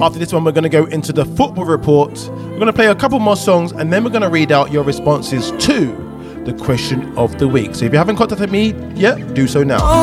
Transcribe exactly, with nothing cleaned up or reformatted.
After this one, we're going to go into the football report. We're going to play a couple more songs, and then we're going to read out your responses to the question of the week. So if you haven't contacted me yet, do so now.